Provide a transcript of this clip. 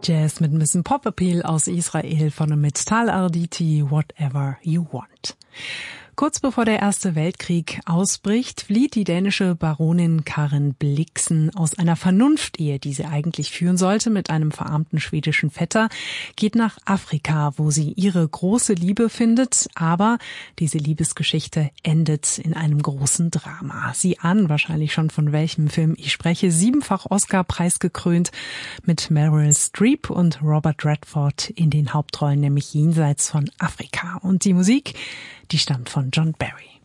Jazz mit ein bisschen Pop-Appeal aus Israel von Metal Arditi, Whatever You Want. Kurz bevor der Erste Weltkrieg ausbricht, flieht die dänische Baronin Karen Blixen aus einer Vernunftehe, die sie eigentlich führen sollte, mit einem verarmten schwedischen Vetter, geht nach Afrika, wo sie ihre große Liebe findet, aber diese Liebesgeschichte endet in einem großen Drama. Sie ahnen wahrscheinlich schon, von welchem Film ich spreche. 7-fach Oscar-Preis gekrönt, mit Meryl Streep und Robert Redford in den Hauptrollen, nämlich Jenseits von Afrika. Und die Musik, die stammt von John Barry.